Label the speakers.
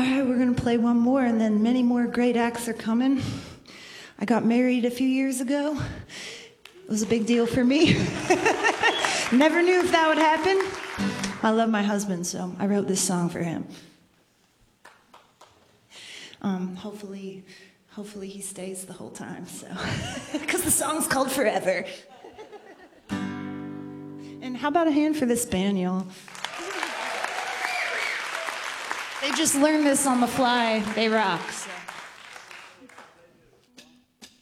Speaker 1: All right, we're gonna play one more, and then many more great acts are coming. I got married a few years ago. It was a big deal for me. Never knew if that would happen. I love my husband, so I wrote this song for him. Hopefully he stays the whole time, so. Because the song's called Forever. And how about a hand for this band, y'all? They just learned this on the fly. They rock, so.